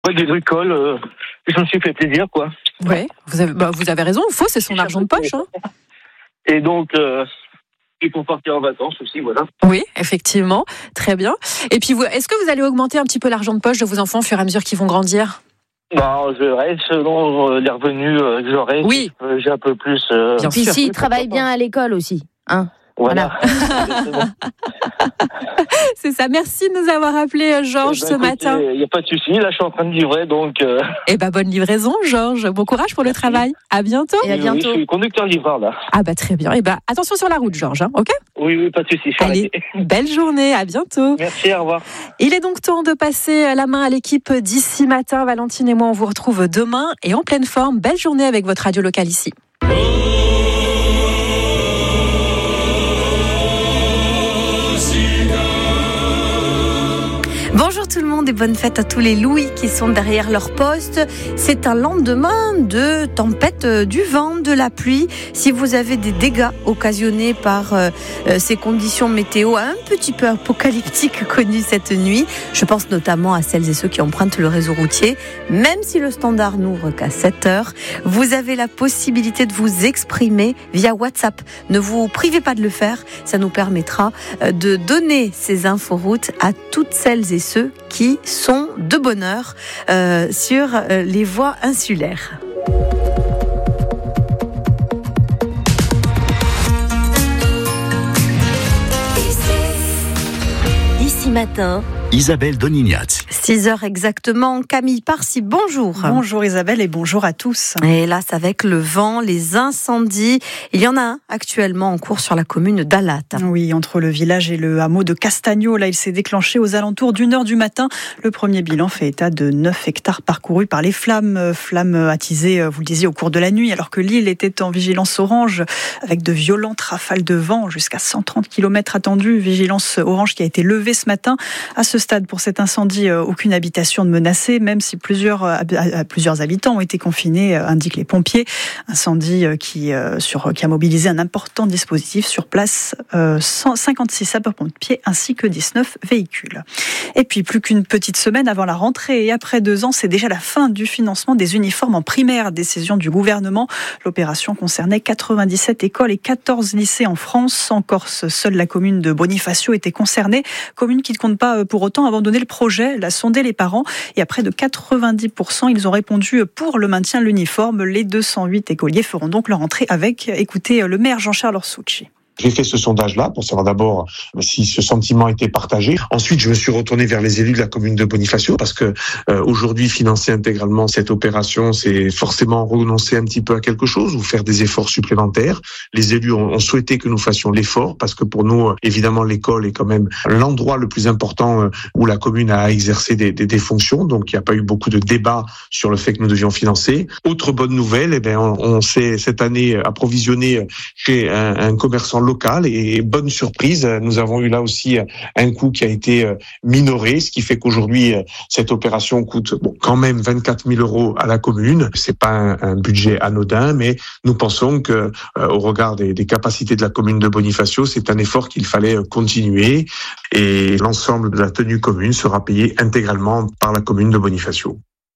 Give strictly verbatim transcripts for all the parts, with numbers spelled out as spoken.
Ouais, des bricoles, euh, je me suis fait plaisir, quoi. Ouais, vous avez, bah, vous avez raison, il faut, c'est son argent de poche. Hein. Et donc, euh, il faut partir en vacances aussi, voilà. Oui, effectivement, très bien. Et puis, vous, est-ce que vous allez augmenter un petit peu l'argent de poche de vos enfants au fur et à mesure qu'ils vont grandir ? Bah, je reste selon les revenus que j'aurai. Oui. Euh, j'ai un peu plus. Euh, Bien Puis sûr. s'ils travaillent bien à l'école aussi, hein. Voilà. C'est ça. Merci de nous avoir appelé, Georges, Eh ben, ce écoutez, matin. Il n'y a pas de souci. Là, je suis en train de livrer, donc. Euh... Eh ben, bonne livraison, Georges. Bon courage pour le travail. À bientôt. Et à bientôt. Oui, je suis conducteur-livreur, là. Ah bah très bien. Eh ben, attention sur la route, Georges. Hein, ok ? Oui, oui, pas de souci. Je suis Allez, arrêté. belle journée. À bientôt. Merci, au revoir. Il est donc temps de passer la main à l'équipe d'ici matin. Valentine et moi, on vous retrouve demain et en pleine forme. Belle journée avec votre radio locale ici. Bonjour tout le monde et bonne fête à tous les Louis qui sont derrière leur poste. C'est un lendemain de tempête, du vent, de la pluie. Si vous avez des dégâts occasionnés par euh, ces conditions météo un petit peu apocalyptiques connues cette nuit, je pense notamment à celles et ceux qui empruntent le réseau routier. Même si le standard n'ouvre qu'à sept heures, vous avez la possibilité de vous exprimer via WhatsApp. Ne vous privez pas de le faire, ça nous permettra de donner ces inforoutes à toutes celles et ceux qui sont de bonne heure euh, sur euh, les voies insulaires. Ici matin, Isabelle Donignat. six heures exactement. Camille Parsi, bonjour. Bonjour Isabelle et bonjour à tous. Et là, c'est avec le vent, les incendies. Il y en a un actuellement en cours sur la commune d'Alat. Oui, entre le village et le hameau de Castagno, là, il s'est déclenché aux alentours d'une heure du matin. Le premier bilan fait état de neuf hectares parcourus par les flammes. Flammes attisées, vous le disiez, au cours de la nuit, alors que l'île était en vigilance orange, avec de violentes rafales de vent, jusqu'à cent trente kilomètres attendus. Vigilance orange qui a été levée ce matin. À ce stade, pour cet incendie, aucune habitation ne menacée, même si plusieurs, plusieurs habitants ont été confinés, indiquent les pompiers. Incendie qui, sur, qui a mobilisé un important dispositif sur place, cent cinquante-six sapeurs-pompiers ainsi que dix-neuf véhicules. Et puis, plus qu'une petite semaine avant la rentrée et après deux ans, c'est déjà la fin du financement des uniformes en primaire. Décision du gouvernement. L'opération concernait quatre-vingt-dix-sept écoles et quatorze lycées en France. En Corse, seule la commune de Bonifacio était concernée. Commune qui ne compte pas pour autant abandonner le projet, l'a sondé les parents et à près de quatre-vingt-dix pour cent, ils ont répondu pour le maintien de l'uniforme. Les deux cent huit écoliers feront donc leur entrée avec, écoutez, le maire Jean-Charles Orsucci. J'ai fait ce sondage-là pour savoir d'abord si ce sentiment était partagé. Ensuite, je me suis retourné vers les élus de la commune de Bonifacio parce que euh, aujourd'hui, financer intégralement cette opération, c'est forcément renoncer un petit peu à quelque chose ou faire des efforts supplémentaires. Les élus ont, ont souhaité que nous fassions l'effort parce que pour nous, évidemment, l'école est quand même l'endroit le plus important où la commune a exercé des, des, des fonctions. Donc, il n'y a pas eu beaucoup de débats sur le fait que nous devions financer. Autre bonne nouvelle, eh bien, on, on s'est cette année approvisionné chez un, un commerçant local et bonne surprise, nous avons eu là aussi un coût qui a été minoré, ce qui fait qu'aujourd'hui cette opération coûte bon, quand même vingt-quatre mille euros à la commune. C'est pas un, un budget anodin, mais nous pensons que euh, au regard des, des capacités de la commune de Bonifacio, c'est un effort qu'il fallait continuer et l'ensemble de la tenue commune sera payé intégralement par la commune de Bonifacio.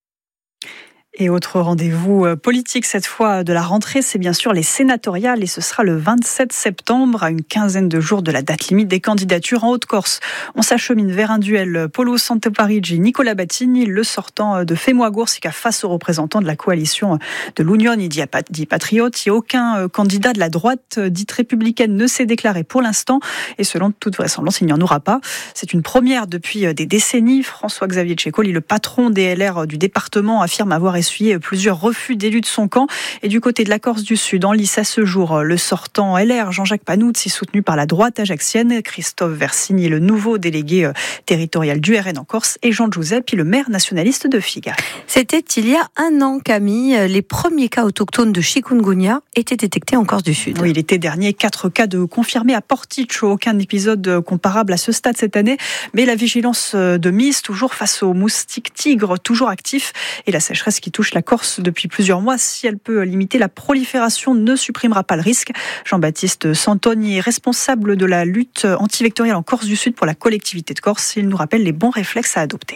Et autre rendez-vous politique cette fois de la rentrée, c'est bien sûr les sénatoriales et ce sera le vingt-sept septembre, à une quinzaine de jours de la date limite des candidatures en Haute-Corse. On s'achemine vers un duel Polo Santoparigi, Nicola Battini, le sortant de Femois-Goursica face aux représentants de la coalition de l'Union di Patriotti. Aucun candidat de la droite dite républicaine ne s'est déclaré pour l'instant et selon toute vraisemblance, il n'y en aura pas. C'est une première depuis des décennies. François-Xavier Tchécoli, le patron des L R du département, affirme avoir essuyé plusieurs refus d'élus de son camp. Et du côté de la Corse du Sud, en lice à ce jour, le sortant L R, Jean-Jacques Panuzzi, soutenu par la droite ajaxienne, Christophe Versigny, le nouveau délégué territorial du R N en Corse, et Jean Giuseppi, le maire nationaliste de Figa. C'était il y a un an, Camille. Les premiers cas autochtones de chikungunya étaient détectés en Corse du Sud. Oui, l'été dernier, quatre cas de confirmés à Porticcio. Aucun épisode comparable à ce stade cette année. Mais la vigilance de mise, toujours face aux moustiques tigres, toujours actifs. Et la sécheresse qui touche la Corse depuis plusieurs mois, si elle peut limiter la prolifération, ne supprimera pas le risque. Jean-Baptiste Santoni est responsable de la lutte antivectorielle en Corse du Sud pour la collectivité de Corse. Il nous rappelle les bons réflexes à adopter.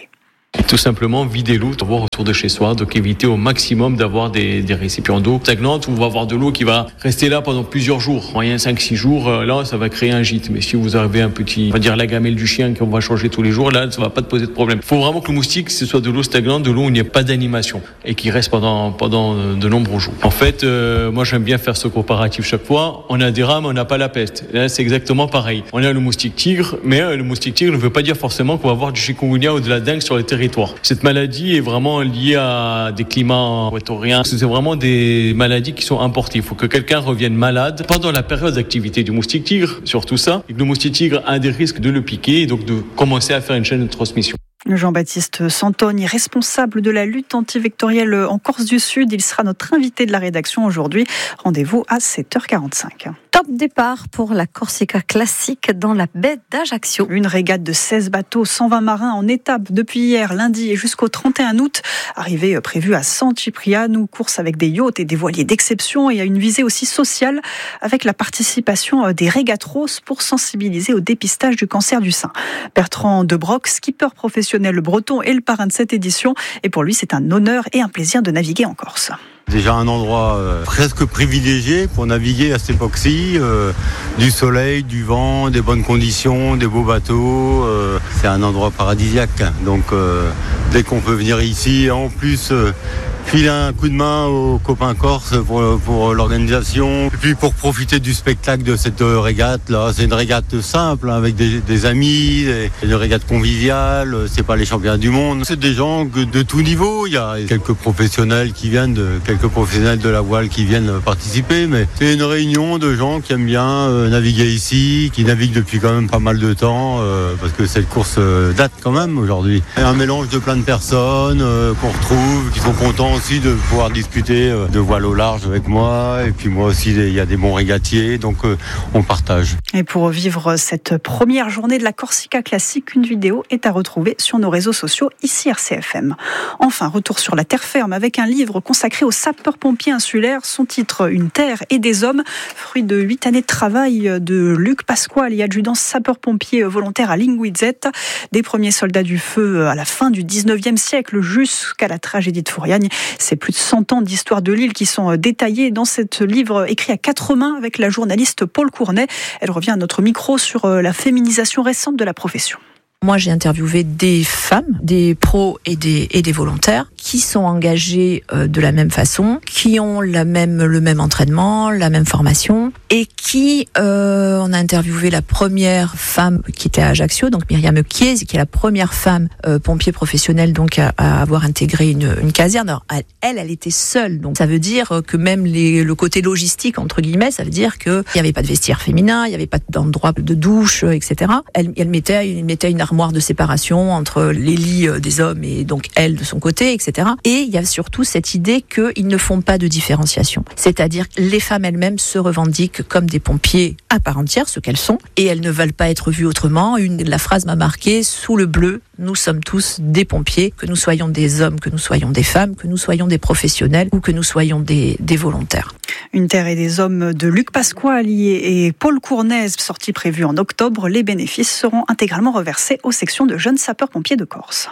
Tout simplement vider l'eau, avoir autour de chez soi, donc éviter au maximum d'avoir des, des récipients d'eau stagnantes où on va avoir de l'eau qui va rester là pendant plusieurs jours. Moyen cinq six jours, là ça va créer un gîte. Mais si vous avez un petit, on va dire la gamelle du chien qu'on va changer tous les jours, là ça va pas te poser de problème. Il faut vraiment que le moustique ce soit de l'eau stagnante, de l'eau où il n'y a pas d'animation et qui reste pendant, pendant de nombreux jours. En fait, euh, moi j'aime bien faire ce comparatif chaque fois. On a des rames, on n'a pas la peste. Là c'est exactement pareil. On a le moustique tigre, mais euh, le moustique tigre ne veut pas dire forcément qu'on va avoir du chikungunya ou de la dengue sur les territoires. Cette maladie est vraiment liée à des climats équatoriens. C'est vraiment des maladies qui sont importées. Il faut que quelqu'un revienne malade pendant la période d'activité du moustique tigre, surtout ça. Et que le moustique tigre a des risques de le piquer et donc de commencer à faire une chaîne de transmission. Jean-Baptiste Santoni, responsable de la lutte antivectorielle en Corse du Sud. Il sera notre invité de la rédaction aujourd'hui. Rendez-vous à sept heures quarante-cinq. Top départ pour la Corsica classique dans la baie d'Ajaccio. Une régate de seize bateaux, cent vingt marins en étape depuis hier, lundi et jusqu'au trente et un août. Arrivée prévue à San Cipriano, course avec des yachts et des voiliers d'exception et à une visée aussi sociale avec la participation des régatros pour sensibiliser au dépistage du cancer du sein. Bertrand Debroc, skipper professionnel breton et le parrain de cette édition. Et pour lui, c'est un honneur et un plaisir de naviguer en Corse. Déjà un endroit euh, presque privilégié pour naviguer à cette époque-ci. Euh, du soleil, du vent, des bonnes conditions, des beaux bateaux. Euh, c'est un endroit paradisiaque. Donc euh, dès qu'on peut venir ici, en plus... Euh, filer un coup de main aux copains corses pour, pour l'organisation et puis pour profiter du spectacle de cette régate là. C'est une régate simple hein, avec des, des amis, des, une régate conviviale, c'est pas les championnats du monde, c'est des gens de tout niveau. Il y a quelques professionnels qui viennent de, quelques professionnels de la voile qui viennent participer, mais c'est une réunion de gens qui aiment bien euh, naviguer ici, qui naviguent depuis quand même pas mal de temps euh, parce que cette course euh, date quand même aujourd'hui. Et un mélange de plein de personnes euh, qu'on retrouve, qui sont contents aussi de pouvoir discuter de voile au large avec moi et puis moi aussi il y a des bons régatiers donc euh, on partage. Et pour vivre cette première journée de la Corsica classique, une vidéo est à retrouver sur nos réseaux sociaux ici R C F M. Enfin, retour sur la terre ferme avec un livre consacré aux sapeurs-pompiers insulaires. Son titre, Une terre et des hommes, fruit de huit années de travail de Luc Pasquale et adjudant sapeur-pompier volontaire à Linguizet. Des premiers soldats du feu à la fin du dix-neuvième siècle jusqu'à la tragédie de Fouriagne. C'est plus de cent ans d'histoire de l'île qui sont détaillés dans ce livre écrit à quatre mains avec la journaliste Paul Cournet. Elle revient à notre micro sur la féminisation récente de la profession. Moi, j'ai interviewé des femmes, des pros et des, et des volontaires qui sont engagés euh, de la même façon, qui ont la même, le même entraînement, la même formation et qui, euh, on a interviewé la première femme qui était à Ajaccio, donc Myriam Chiesi, qui est la première femme euh, pompier professionnelle donc à, à avoir intégré une, une caserne. Alors, elle, elle était seule, donc ça veut dire que même les, le côté logistique, entre guillemets, ça veut dire qu'il n'y avait pas de vestiaire féminin, il n'y avait pas d'endroit de douche, et cetera. Elle, elle mettait, elle mettait une armoire de séparation entre les lits des hommes et donc elle de son côté, et cetera. Et il y a surtout cette idée qu'ils ne font pas de différenciation. C'est-à-dire que les femmes elles-mêmes se revendiquent comme des pompiers à part entière, ce qu'elles sont, et elles ne veulent pas être vues autrement. Une, la phrase m'a marquée, sous le bleu, nous sommes tous des pompiers, que nous soyons des hommes, que nous soyons des femmes, que nous soyons des professionnels ou que nous soyons des, des volontaires. Une terre et des hommes de Luc Pasquale et Paul Cournet, sortie prévue en octobre. Les bénéfices seront intégralement reversés aux sections de jeunes sapeurs-pompiers de Corse.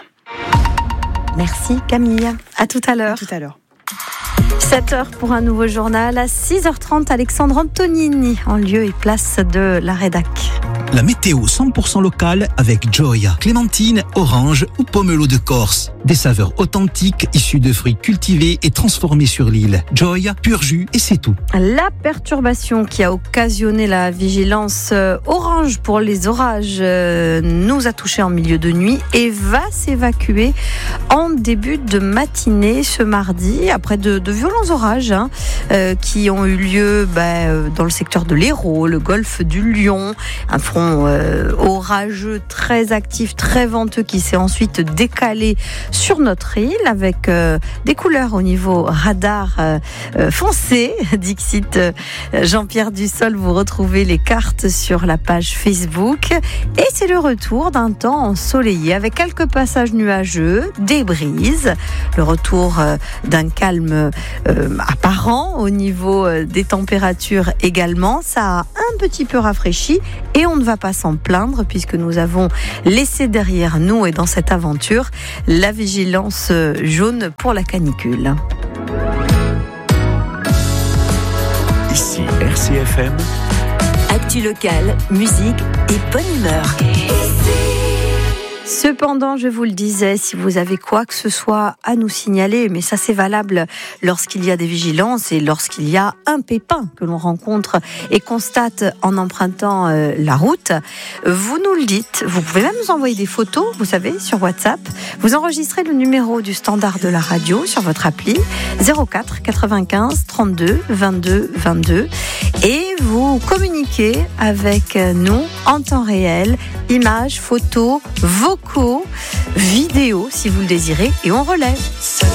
Merci Camille. À tout à l'heure. À tout à l'heure. sept heures pour un nouveau journal. À six heures trente, Alexandre Antonini en lieu et place de la rédac. La météo cent pour cent locale avec Joy. Clémentine, orange ou pomelo de Corse. Des saveurs authentiques issues de fruits cultivés et transformés sur l'île. Joy, pur jus et c'est tout. La perturbation qui a occasionné la vigilance orange pour les orages nous a touché en milieu de nuit et va s'évacuer en début de matinée ce mardi après de, de violents orages hein, euh, qui ont eu lieu bah, dans le secteur de l'Hérault, le golfe du Lion, un front euh, orageux très actif, très venteux qui s'est ensuite décalé sur notre île avec euh, des couleurs au niveau radar euh, euh, foncé. Dixit euh, Jean-Pierre Dussol, vous retrouvez les cartes sur la page Facebook et c'est le retour d'un temps ensoleillé avec quelques passages nuageux, des brises, le retour euh, d'un calme euh, apparent au niveau euh, des températures également. Ça a un petit peu rafraîchi et on ne va pas s'en plaindre puisque nous avons laissé derrière nous et dans cette aventure la vigilance jaune pour la canicule. Ici R C F M. Actu locale, musique et bonne humeur. Cependant, je vous le disais, si vous avez quoi que ce soit à nous signaler, mais ça c'est valable lorsqu'il y a des vigilances et lorsqu'il y a un pépin que l'on rencontre et constate en empruntant euh, la route, vous nous le dites. Vous pouvez même nous envoyer des photos, vous savez, sur WhatsApp. Vous enregistrez le numéro du standard de la radio sur votre appli zéro quatre quatre-vingt-quinze trente-deux vingt-deux vingt-deux et vous communiquez avec nous en temps réel, images, photos, vocaux, vidéos si vous le désirez et on relaie.